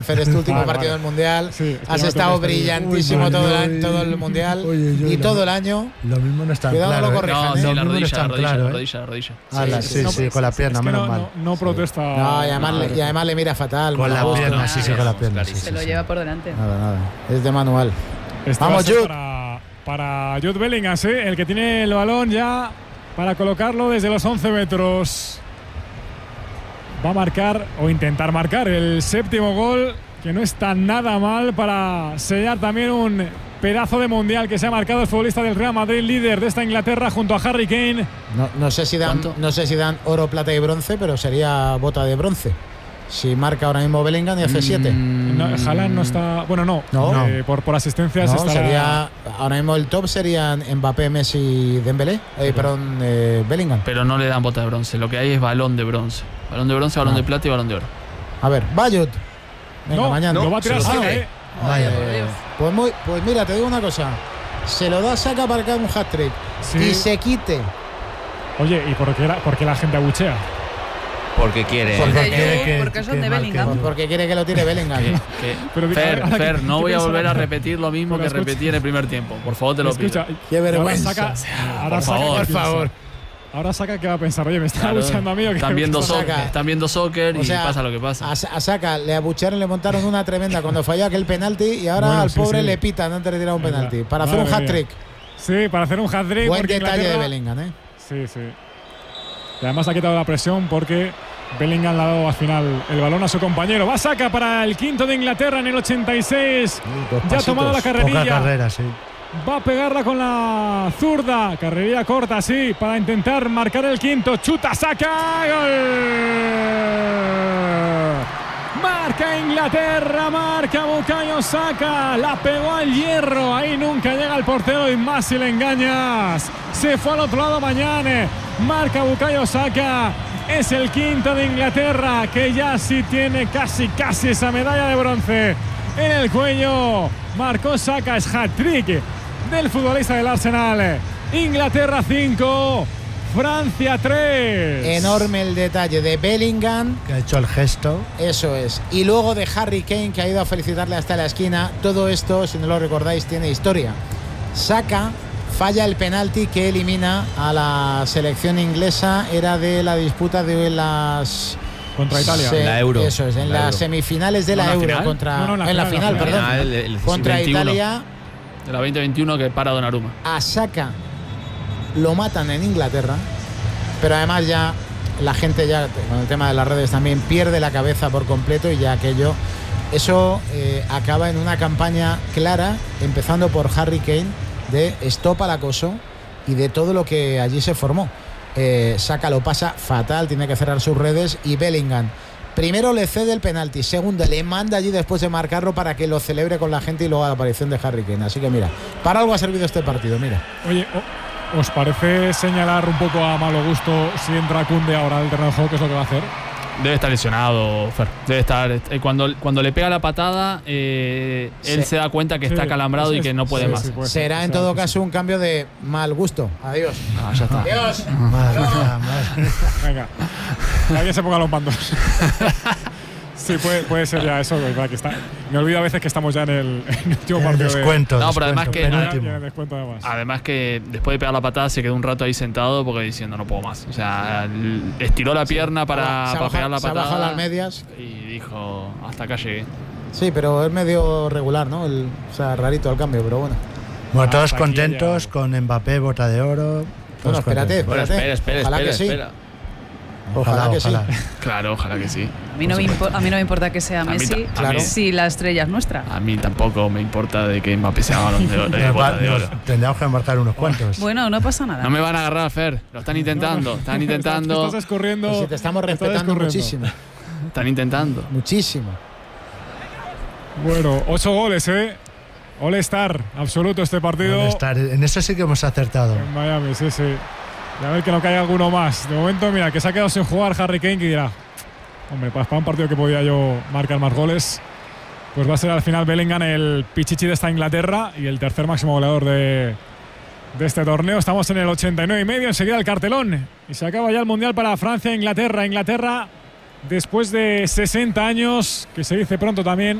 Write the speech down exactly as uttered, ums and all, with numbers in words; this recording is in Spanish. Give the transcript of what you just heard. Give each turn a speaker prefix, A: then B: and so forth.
A: Fer, es tu último
B: vale,
A: partido
B: vale.
A: del Mundial.
B: Sí,
A: has estado brillantísimo
C: Uy,
A: todo, el
C: yo-
A: año, todo el Mundial
C: Oye, yo
A: y
C: lo-
A: todo el año.
C: Lo mismo no es tan
A: Cuidado,
C: claro.
A: no lo
C: ¿eh?
A: corrijan,
D: No,
A: ¿eh?
D: sí,
C: Lo
D: la
C: mismo no es
D: rodilla, la
C: tan
D: rodilla,
C: claro,
D: la
C: ¿eh?
D: rodilla, la rodilla.
C: Ala,
A: Sí,
C: sí,
A: sí,
C: sí,
A: sí,
C: con la
B: Es
C: pierna,
B: que
C: menos
B: no,
C: mal.
B: no, no protesta.
A: No, y además, le, y además le mira fatal.
C: Con la
A: Malagusto.
C: pierna, sí, sí, con la pierna. sí,
D: clarísimo.
C: sí,
E: Se lo
C: sí.
E: lleva por delante.
A: Nada, nada. Es de manual.
B: Este
A: Vamos,
B: va a ser
A: Jude.
B: Para, para Jude Bellingham, ¿sí? El que tiene el balón ya para colocarlo desde los once metros. Va a marcar o intentar marcar el séptimo gol, que no está nada mal para sellar también un pedazo de mundial que se ha marcado el futbolista del Real Madrid, líder de esta Inglaterra junto a Harry Kane.
A: No, no sé si dan,
D: ¿Cuánto?
A: no sé si dan oro, plata y bronce, pero sería bota de bronce. Si marca ahora mismo Bellingham y hace siete.
D: Mm,
B: No, Haaland no está. Bueno, no.
A: No.
B: Eh, por, por asistencias
A: No,
B: estará-
A: sería, ahora mismo el top serían Mbappé, Messi, Dembélé. Eh, perdón, eh, Bellingham.
D: Pero no le dan bota de bronce. Lo que hay es balón de bronce. Balón de bronce, balón
A: Ah.
D: de plata y balón de oro.
A: A ver, Bayot. Venga,
B: No,
A: mañana.
B: lo va a tirar
A: Se lo
B: Saka,
A: tiene.
B: ¿eh?
C: Vaya.
A: Eh, pues, muy, pues mira, te digo una cosa. Se lo da Saka para que haga un hat-trick.
B: Sí.
A: Y se quite.
B: Oye, ¿y por qué, la, por qué la gente abuchea?
F: Porque quiere.
C: Porque
E: Porque
C: quiere
E: yo-
C: que-
E: porque son
C: que
E: de
C: marque
E: Bellingham.
C: gol.
A: Porque quiere que lo tire Bellingham.
D: Que- que-
B: Pero di-
D: Fer,
B: ahora,
D: Fer,
B: ¿qué-
D: no
B: qué
D: voy a
B: piensa?
D: volver a repetir lo mismo
B: Pero
D: que
B: escucha.
D: repetí en el primer tiempo. Por favor, te lo
B: Escucha,
D: pido.
A: Qué vergüenza.
B: Ahora saca, ahora
D: por
B: saca
D: favor.
B: qué
A: Por
B: piensa.
A: favor.
B: Ahora saca que va a pensar, oye, me está
D: Claro,
B: abucheando a mí o qué?
D: están viendo,
B: ¿Qué está
D: soccer,
A: Saka.
D: están viendo soccer
A: O
D: y
A: sea,
D: pasa lo que pasa.
A: A, a Saka le abuchearon, le montaron una tremenda cuando falló aquel penalti y ahora
B: Bueno,
A: al
B: sí,
A: pobre
B: sí.
A: le pitan antes de tirar un
B: Venga.
A: penalti. Para hacer un
B: Madre
A: hat-trick.
B: Sí, para hacer un hat-trick.
A: Buen
B: porque
A: detalle de
B: Inglaterra-
A: Bellingham, ¿eh?
B: Sí, sí. Y además ha quitado la presión porque Bellingham le ha dado al final el balón a su compañero. Va Saka para el quinto de Inglaterra en el ochenta y seis.
A: Dos
B: Ya ha tomado la
A: pasitos.
C: Poca
B: carrerilla.
C: carrera, sí.
B: Va a pegarla con la zurda. Carrerilla corta, sí, para intentar marcar el quinto. Chuta, Saka. ¡Gol! Marca Inglaterra, marca Bukayo Saka. La pegó al hierro. Ahí nunca llega el portero y más si le engañas. Se fue al otro lado mañana. Marca Bukayo Saka. Es el quinto de Inglaterra, que ya sí tiene casi, casi esa medalla de bronce en el cuello. Marcó Saka, es hat-trick del futbolista del Arsenal. Inglaterra cinco, Francia tres.
A: Enorme el detalle de Bellingham.
C: Que ha hecho el gesto.
A: Eso es. Y luego de Harry Kane, que ha ido a felicitarle hasta la esquina. Todo esto, si no lo recordáis, tiene historia. Saka falla el penalti que elimina a la selección inglesa. Era de la disputa de las...
B: Contra Italia.
A: se-
F: La Euro.
A: Eso es, en
F: La
A: las
F: Euro.
A: semifinales de
D: ¿No
A: la
D: la
A: Euro.
D: final?
A: Contra,
B: No, no, la
A: en la
B: final,
A: final,
B: la
A: perdón.
F: final. El- el- el
A: Contra
D: veintiuno.
A: Italia.
D: De la veinte veintiuno que para Donnarumma.
A: A Saka lo matan en Inglaterra, pero además ya la gente ya con el tema de las redes también pierde la cabeza por completo y ya aquello eso eh, acaba en una campaña clara, empezando por Harry Kane, de stop al acoso y de todo lo que allí se formó. eh, Saka lo pasa fatal, tiene que cerrar sus redes y Bellingham primero le cede el penalti, segundo le manda allí después de marcarlo para que lo celebre con la gente y luego la aparición de Harry Kane. Así que mira, para algo ha servido este partido, mira.
B: Oye, o- ¿os parece señalar un poco a malo gusto si entra Koundé ahora al terreno de juego? ¿Qué es lo que va a hacer?
D: Debe estar lesionado, Fer. Debe estar. eh, Cuando, cuando le pega la patada, eh, él
A: Sí.
D: se da cuenta que
B: Sí,
D: está calambrado
B: sí,
D: y que no puede
B: sí,
D: más.
B: sí, puede ser.
A: Será en
B: O sea,
A: todo
B: sí,
A: caso un cambio de mal gusto. Adiós.
D: Ah, ya está.
A: Adiós.
C: Madre mía, madre.
B: Venga, que alguien se ponga los mandos. Sí, puede, puede ser ya eso. ¿Verdad? Que está, me olvido a veces que estamos ya en el, en el último
C: El
B: partido. de-
C: descuento.
D: No, pero además
C: descuento,
D: que-
B: Ya,
C: penúltimo.
B: ya el descuento además.
D: Además que después de pegar la patada se quedó un rato ahí sentado porque diciendo no puedo más. O sea, l- estiró la pierna para,
A: Se ha
D: para
A: bajado-
D: pegar la
A: se ha bajado
D: patada
A: las medias.
D: y dijo hasta acá llegué.
A: Sí, pero es medio regular, ¿no? El, o sea, rarito al cambio, pero bueno.
C: Bueno, todos
B: Hasta aquí
C: contentos
B: ya.
C: con Mbappé, bota de oro.
A: Bueno,
C: todos
A: espérate,
C: contentos.
F: Bueno,
A: espérate.
F: espera, espera,
A: Ojalá
F: espera,
A: que sí.
F: espera.
A: Ojalá,
C: Ojalá,
A: que
C: ojalá.
A: sí.
D: Claro, ojalá que sí.
E: A mí, no me impo- a mí no me importa que sea
D: A mí
E: Messi
D: ta- a
A: Claro.
D: mí-
E: si la estrella es nuestra.
D: A mí tampoco me importa de que Mbappé sea balón de oro. eh, bota de oro.
C: Nos tendríamos que marcar unos cuantos.
E: Bueno, no pasa nada.
D: No me van a agarrar, Fer. Lo están intentando. Están intentando.
B: Estás escurriendo.
A: Pues si te estamos
B: estás
A: respetando
B: escurriendo.
A: muchísimo.
D: Están intentando.
A: Muchísimo.
B: Bueno, ocho goles, ¿eh? All-Star, absoluto este partido.
C: Bueno, estar- en eso sí que hemos acertado.
B: En Miami, sí, sí. Y a ver que no caiga alguno más. De momento, mira, que se ha quedado sin jugar Harry Kane, que dirá, hombre, para para un partido que podía yo marcar más goles, pues va a ser al final Bellingham el pichichi de esta Inglaterra y el tercer máximo goleador de, de este torneo. Estamos en el ochenta y nueve y medio, enseguida el cartelón. Y se acaba ya el Mundial para Francia e Inglaterra. Inglaterra después de sesenta años, que se dice pronto también,